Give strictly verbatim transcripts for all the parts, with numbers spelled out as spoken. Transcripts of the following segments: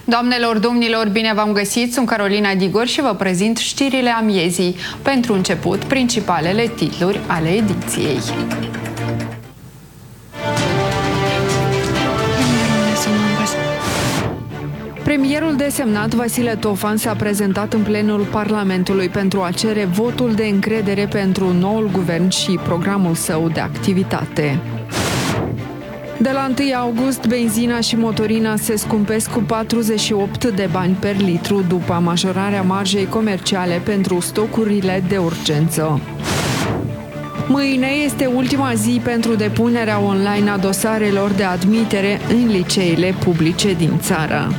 Doamnelor, domnilor, bine v-am găsit! Sunt Carolina Digor și vă prezint știrile amiezii. Pentru început, principalele titluri ale ediției. Premierul desemnat Vasile Tofan s-a prezentat în plenul Parlamentului pentru a cere votul de încredere pentru noul guvern și programul său de activitate. De la întâi august, benzina și motorina se scumpesc cu patruzeci și opt de bani per litru după majorarea marjei comerciale pentru stocurile de urgență. Mâine este ultima zi pentru depunerea online a dosarelor de admitere în liceele publice din țară.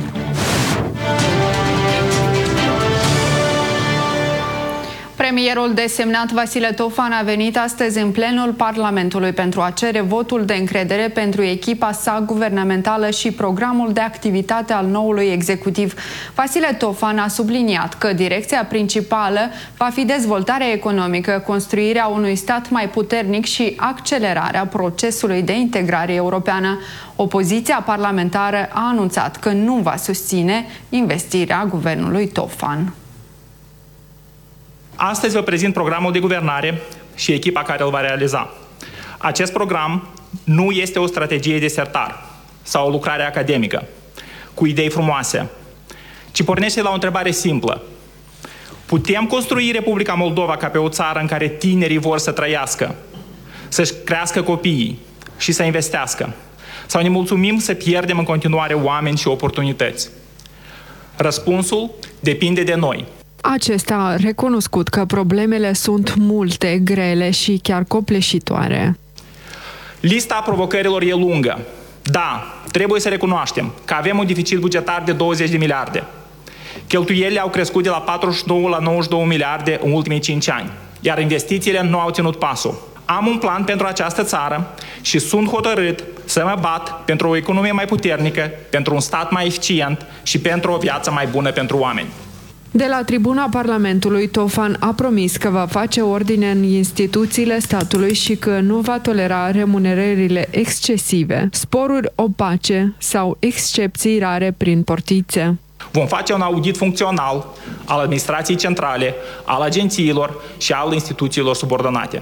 Premierul desemnat Vasile Tofan a venit astăzi în plenul Parlamentului pentru a cere votul de încredere pentru echipa sa guvernamentală și programul de activitate al noului executiv. Vasile Tofan a subliniat că direcția principală va fi dezvoltarea economică, construirea unui stat mai puternic și accelerarea procesului de integrare europeană. Opoziția parlamentară a anunțat că nu va susține investirea guvernului Tofan. Astăzi vă prezint programul de guvernare și echipa care îl va realiza. Acest program nu este o strategie de sertar sau o lucrare academică cu idei frumoase, ci pornește la o întrebare simplă. Putem construi Republica Moldova ca pe o țară în care tinerii vor să trăiască, să-și crească copiii și să investească? Sau ne mulțumim să pierdem în continuare oameni și oportunități? Răspunsul depinde de noi. Acesta a recunoscut că problemele sunt multe, grele și chiar copleșitoare. Lista provocărilor e lungă. Da, trebuie să recunoaștem că avem un deficit bugetar de douăzeci de miliarde. Cheltuielile au crescut de la patruzeci și nouă la nouăzeci și două miliarde în ultimii cinci ani, iar investițiile nu au ținut pasul. Am un plan pentru această țară și sunt hotărât să mă bat pentru o economie mai puternică, pentru un stat mai eficient și pentru o viață mai bună pentru oameni. De la tribuna Parlamentului, Tofan a promis că va face ordine în instituțiile statului și că nu va tolera remunerările excesive, sporuri opace sau excepții rare prin portițe. Vom face un audit funcțional al administrației centrale, al agențiilor și al instituțiilor subordonate.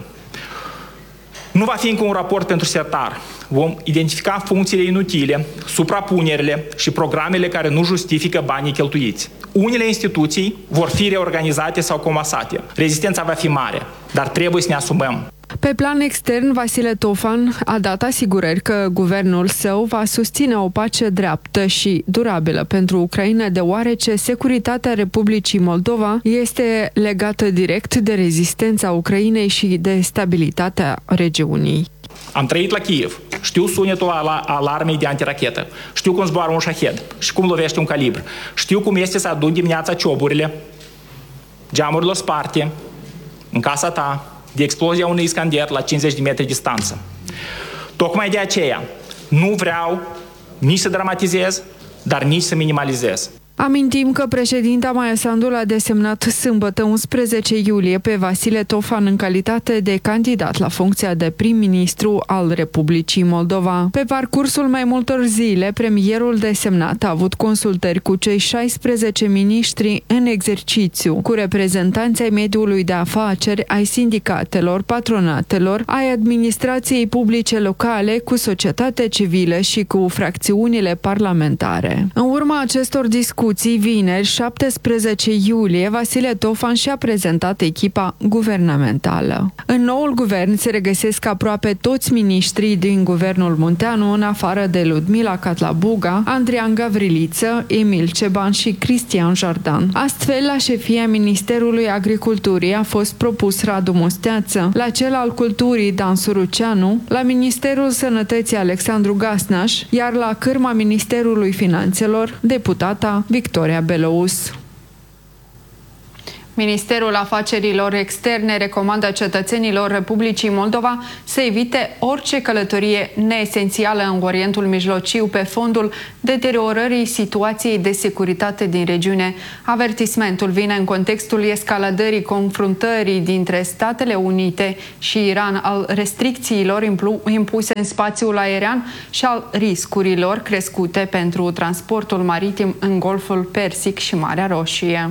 Nu va fi încă un raport pentru sertar. Vom identifica funcțiile inutile, suprapunerile și programele care nu justifică banii cheltuiți. Unele instituții vor fi reorganizate sau comasate. Rezistența va fi mare, dar trebuie să ne asumăm. Pe plan extern, Vasile Tofan a dat asigurări că guvernul său va susține o pace dreaptă și durabilă pentru Ucraina, deoarece securitatea Republicii Moldova este legată direct de rezistența Ucrainei și de stabilitatea regiunii. Am trăit la Kiev. Știu sunetul alarmei de antirachetă. Știu cum zboară un șahed și cum lovește un calibr. Știu cum este să adun dimineața cioburile, geamurile sparte, în casa ta, de explozia unui Iskander la cincizeci de metri distanță. Tocmai de aceea nu vreau nici să dramatizez, dar nici să minimalizez. Amintim că președinta Maia Sandu l-a desemnat sâmbătă unsprezece iulie pe Vasile Tofan în calitate de candidat la funcția de prim-ministru al Republicii Moldova. Pe parcursul mai multor zile, premierul desemnat a avut consultări cu cei șaisprezece miniștri în exercițiu, cu reprezentanții ai mediului de afaceri, ai sindicatelor, patronatelor, ai administrației publice locale, cu societatea civilă și cu fracțiunile parlamentare. În urma acestor discuții, vineri, șaptesprezece iulie, Vasile Tofan și-a prezentat echipa guvernamentală. În noul guvern se regăsesc aproape toți miniștrii din guvernul Munteanu, în afară de Ludmila Catlabuga, Andrian Gavriliță, Emil Ceban și Cristian Jardan. Astfel, la șefia Ministerului Agriculturii a fost propus Radu Musteață, la cel al Culturii Dan Suruceanu, la Ministerul Sănătății Alexandru Gasnaș, iar la cârma Ministerului Finanțelor, deputata Victoria Belouz. Ministerul Afacerilor Externe recomandă cetățenilor Republicii Moldova să evite orice călătorie neesențială în Orientul Mijlociu pe fondul deteriorării situației de securitate din regiune. Avertismentul vine în contextul escaladării confruntării dintre Statele Unite și Iran, al restricțiilor impuse în spațiul aerian și al riscurilor crescute pentru transportul maritim în Golful Persic și Marea Roșie.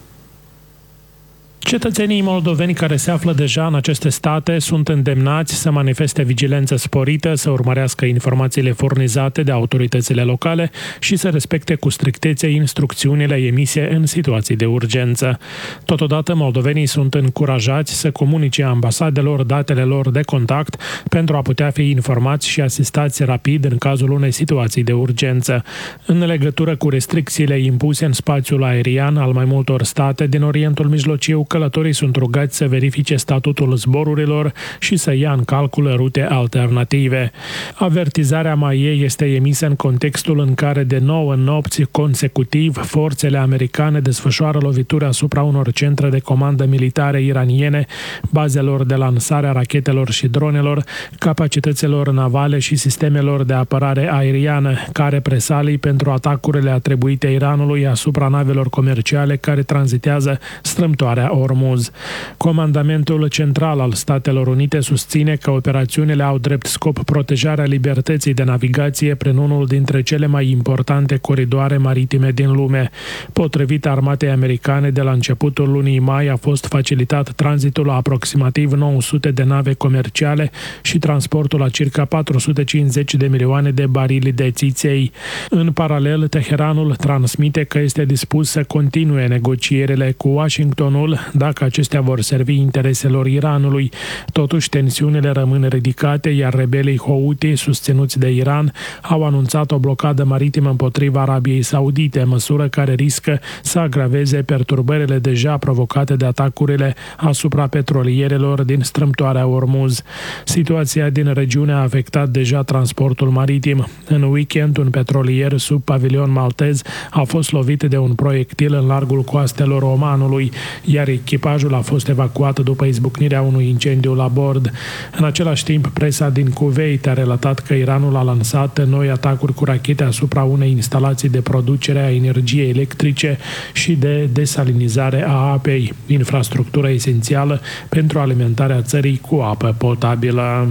Cetățenii moldoveni care se află deja în aceste state sunt îndemnați să manifeste vigilență sporită, să urmărească informațiile furnizate de autoritățile locale și să respecte cu strictețe instrucțiunile emise în situații de urgență. Totodată, moldovenii sunt încurajați să comunice ambasadelor datele lor de contact pentru a putea fi informați și asistați rapid în cazul unei situații de urgență. În legătură cu restricțiile impuse în spațiul aerian al mai multor state din Orientul Mijlociu, călătorii sunt rugați să verifice statutul zborurilor și să ia în calcul rute alternative. Avertizarea M A I E este emisă în contextul în care de nouă nopți consecutiv forțele americane desfășoară lovituri asupra unor centre de comandă militare iraniene, bazelor de lansare a rachetelor și dronelor, capacităților navale și sistemelor de apărare aeriană, ca represalii pentru atacurile atribuite Iranului asupra navelor comerciale care tranzitează strâmtoarea Ormuz. Comandamentul Central al Statelor Unite susține că operațiunile au drept scop protejarea libertății de navigație prin unul dintre cele mai importante coridoare maritime din lume. Potrivit armatei americane, de la începutul lunii mai a fost facilitat tranzitul a aproximativ nouă sute de nave comerciale și transportul a circa patru sute cincizeci de milioane de barili de țiței. În paralel, Teheranul transmite că este dispus să continue negocierile cu Washingtonul dacă acestea vor servi intereselor Iranului. Totuși, tensiunile rămân ridicate, iar rebelii Houthi, susținuți de Iran, au anunțat o blocadă maritimă împotriva Arabiei Saudite, măsură care riscă să agraveze perturbările deja provocate de atacurile asupra petrolierelor din strâmtoarea Ormuz. Situația din regiune a afectat deja transportul maritim. În weekend, un petrolier sub pavilion maltez a fost lovit de un proiectil în largul coastelor Omanului, iar echipajul a fost evacuat după izbucnirea unui incendiu la bord. În același timp, presa din Kuwait a relatat că Iranul a lansat noi atacuri cu rachete asupra unei instalații de producere a energiei electrice și de desalinizare a apei, infrastructură esențială pentru alimentarea țării cu apă potabilă.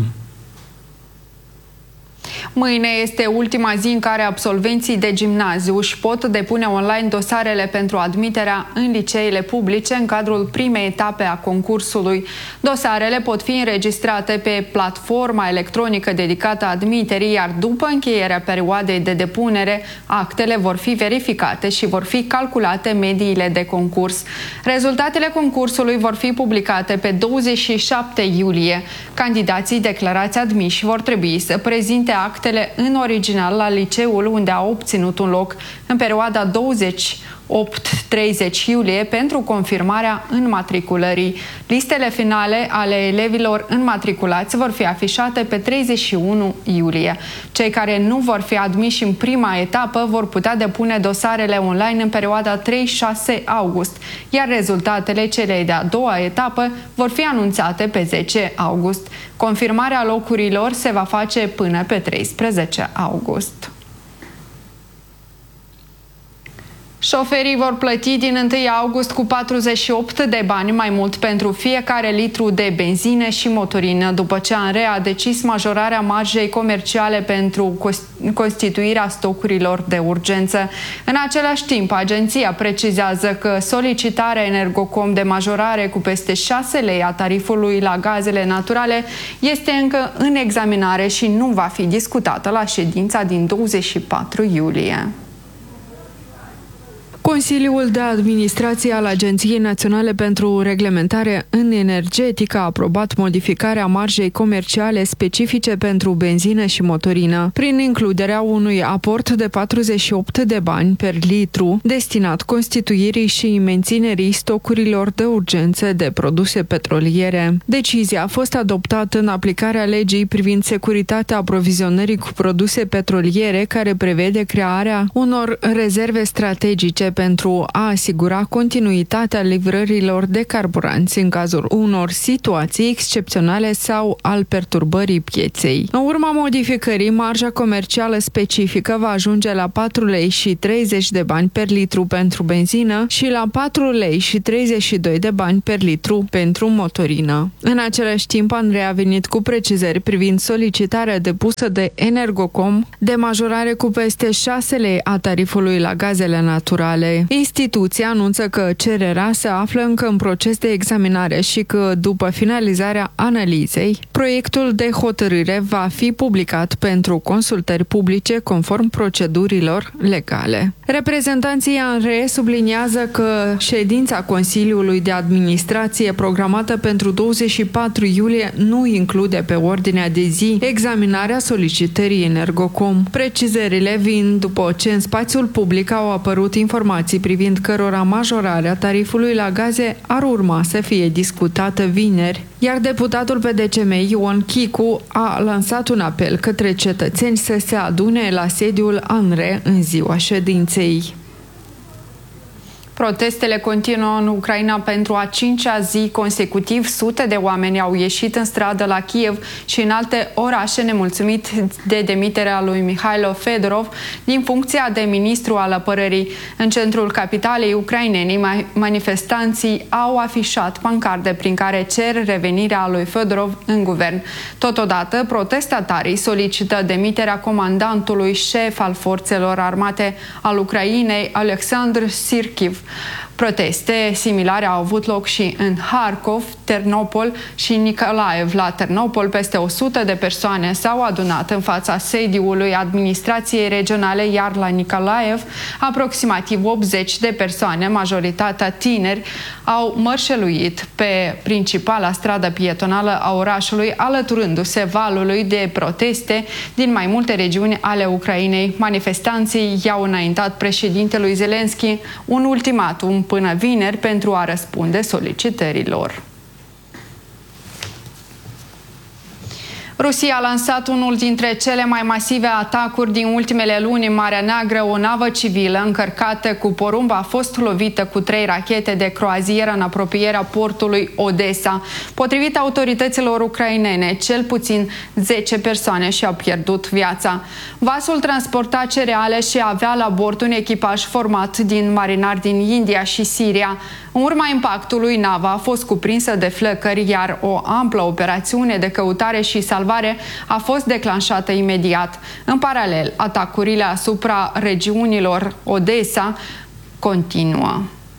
Mâine este ultima zi în care absolvenții de gimnaziu își pot depune online dosarele pentru admiterea în liceele publice în cadrul primei etape a concursului. Dosarele pot fi înregistrate pe platforma electronică dedicată admiterii, iar după încheierea perioadei de depunere, actele vor fi verificate și vor fi calculate mediile de concurs. Rezultatele concursului vor fi publicate pe douăzeci și șapte iulie. Candidații declarați admiși vor trebui să prezinte actele în original la liceul unde au obținut un loc în perioada douăzeci și opt treizeci iulie pentru confirmarea înmatriculării. Listele finale ale elevilor înmatriculați vor fi afișate pe treizeci și unu iulie. Cei care nu vor fi admiși în prima etapă vor putea depune dosarele online în perioada trei șase august, iar rezultatele celei de-a doua etapă vor fi anunțate pe zece august. Confirmarea locurilor se va face până pe treisprezece august. Șoferii vor plăti din întâi august cu patruzeci și opt de bani mai mult pentru fiecare litru de benzină și motorină, după ce ANRE a decis majorarea marjei comerciale pentru constituirea stocurilor de urgență. În același timp, agenția precizează că solicitarea Energocom de majorare cu peste șase lei a tarifului la gazele naturale este încă în examinare și nu va fi discutată la ședința din douăzeci și patru iulie. Consiliul de Administrație al Agenției Naționale pentru Reglementare în Energetică a aprobat modificarea marjei comerciale specifice pentru benzină și motorină, prin includerea unui aport de patruzeci și opt de bani per litru destinat constituirii și menținerii stocurilor de urgență de produse petroliere. Decizia a fost adoptată în aplicarea legii privind securitatea aprovizionării cu produse petroliere, care prevede crearea unor rezerve strategice pentru a asigura continuitatea livrărilor de carburanți în cazul unor situații excepționale sau al perturbării pieței. În urma modificării, marja comercială specifică va ajunge la patru lei și treizeci de bani per litru pentru benzină și la patru lei și treizeci și doi de bani per litru pentru motorină. În același timp, Andrei a venit cu precizări privind solicitarea depusă de Energocom de majorare cu peste șase lei a tarifului la gazele naturale. Instituția anunță că cererea se află încă în proces de examinare și că, după finalizarea analizei, proiectul de hotărâre va fi publicat pentru consultări publice conform procedurilor legale. Reprezentanții ANRE subliniază că ședința Consiliului de Administrație programată pentru douăzeci și patru iulie nu include pe ordinea de zi examinarea solicitării Energocom. Precizările vin după ce în spațiul public au apărut informații privind cărora majorarea tarifului la gaze ar urma să fie discutată vineri, iar deputatul P D C M Ion Chicu a lansat un apel către cetățeni să se adune la sediul ANRE în ziua ședinței. Protestele continuă în Ucraina pentru a cincea zi consecutiv. Sute de oameni au ieșit în stradă la Kiev și în alte orașe nemulțumit de demiterea lui Mihailo Fedorov din funcția de ministru al apărării. În centrul capitalei ucrainenii, manifestanții au afișat pancarde prin care cer revenirea lui Fedorov în guvern. Totodată, protestatarii solicită demiterea comandantului șef al forțelor armate al Ucrainei, Alexandru Sirkiv. Proteste similare au avut loc și în Harkov, Ternopol și Nikolaev. La Ternopol, peste o sută de persoane s-au adunat în fața sediului administrației regionale, iar la Nikolaev, aproximativ optzeci de persoane, majoritatea tineri, au mărșăluit pe principala stradă pietonală a orașului, alăturându-se valului de proteste din mai multe regiuni ale Ucrainei. Manifestanții i-au înaintat președintelui Zelenski un ultimatum până vineri pentru a răspunde solicitărilor. Rusia a lansat unul dintre cele mai masive atacuri din ultimele luni în Marea Neagră. O navă civilă încărcată cu porumb a fost lovită cu trei rachete de croazieră în apropierea portului Odessa. Potrivit autorităților ucrainene, cel puțin zece persoane și-au pierdut viața. Vasul transporta cereale și avea la bord un echipaj format din marinari din India și Siria. În urma impactului, nava a fost cuprinsă de flăcări, iar o amplă operațiune de căutare și salvare a fost declanșată imediat. În paralel, atacurile asupra regiunilor Odessa continuă.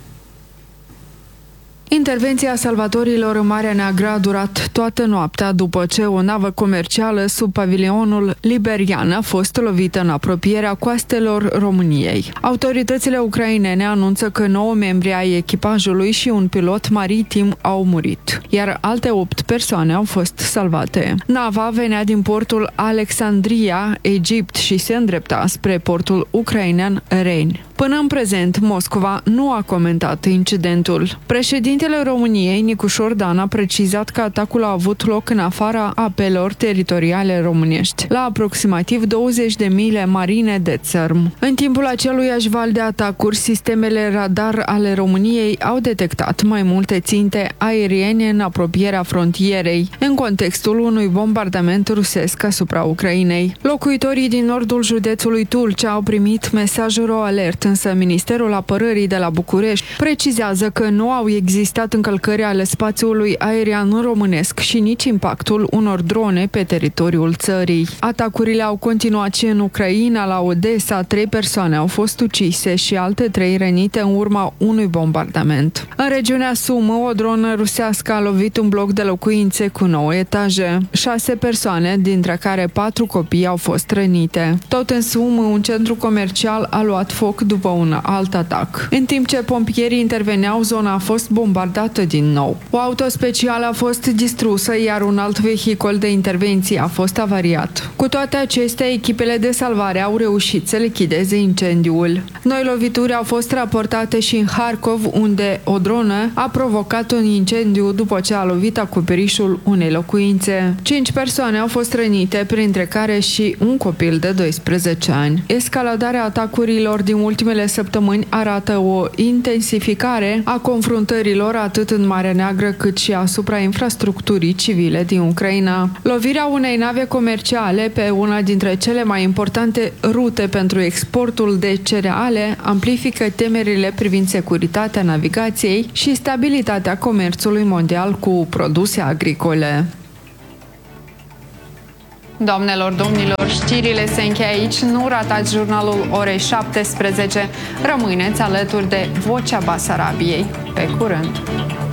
Intervenția salvatorilor în Marea Neagră a durat toată noaptea după ce o navă comercială sub pavilionul liberian a fost lovită în apropierea coastelor României. Autoritățile ucrainene anunță că nouă membri ai echipajului și un pilot maritim au murit, iar alte opt persoane au fost salvate. Nava venea din portul Alexandria, Egipt, și se îndrepta spre portul ucrainean Rein. Până în prezent, Moscova nu a comentat incidentul. Președintele României, Nicușor Dan, a precizat că atacul a avut loc în afara apelor teritoriale românești, la aproximativ douăzeci de mile marine de țărm. În timpul aceluiași val de atacuri, sistemele radar ale României au detectat mai multe ținte aeriene în apropierea frontierei, în contextul unui bombardament rusesc asupra Ucrainei. Locuitorii din nordul județului Tulcea au primit mesaj ro-alert, însă Ministerul Apărării de la București precizează că nu au existat încălcări ale spațiului aerian românesc și nici impactul unor drone pe teritoriul țării. Atacurile au continuat și în Ucraina. La Odessa, trei persoane au fost ucise și alte trei rănite în urma unui bombardament. În regiunea Sumă, o dronă rusească a lovit un bloc de locuințe cu nouă etaje. Șase persoane, dintre care patru copii, au fost rănite. Tot în Sumă, un centru comercial a luat foc după un alt atac. În timp ce pompierii interveneau, zona a fost bombardată din nou. O auto specială a fost distrusă, iar un alt vehicul de intervenție a fost avariat. Cu toate acestea, echipele de salvare au reușit să lichideze incendiul. Noi lovituri au fost raportate și în Harkov, unde o dronă a provocat un incendiu după ce a lovit acoperișul unei locuințe. Cinci persoane au fost rănite, printre care și un copil de doisprezece ani. Escaladarea atacurilor din ultimul ultimele săptămâni arată o intensificare a confruntărilor atât în Marea Neagră cât și asupra infrastructurii civile din Ucraina. Lovirea unei nave comerciale pe una dintre cele mai importante rute pentru exportul de cereale amplifică temerile privind securitatea navigației și stabilitatea comerțului mondial cu produse agricole. Doamnelor, domnilor, știrile se încheie aici. Nu ratați jurnalul orei șaptesprezece. Rămâneți alături de Vocea Basarabiei. Pe curând!